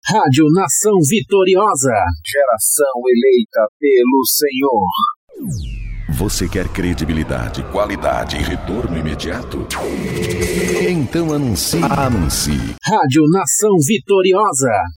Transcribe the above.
Rádio Nação Vitoriosa. Geração eleita pelo Senhor. Você quer credibilidade, qualidade e retorno imediato? Então anuncie. Rádio Nação Vitoriosa.